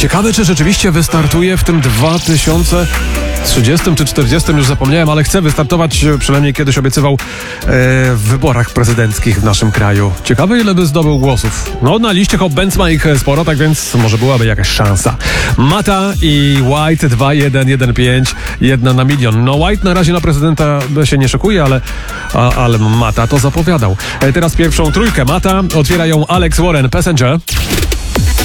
Ciekawe, czy rzeczywiście wystartuje w tym 2030 czy 40, już zapomniałem, ale chce wystartować, przynajmniej kiedyś obiecywał, w wyborach prezydenckich w naszym kraju. Ciekawe, ile by zdobył głosów. No, na liście Hop-Benz ma ich sporo, tak więc może byłaby jakaś szansa. Mata i White 2-1-1-5, 1 na milion. No, White na razie na prezydenta się nie szykuje, ale Mata to zapowiadał. Teraz pierwszą trójkę Mata otwiera ją Alex Warren, Passenger.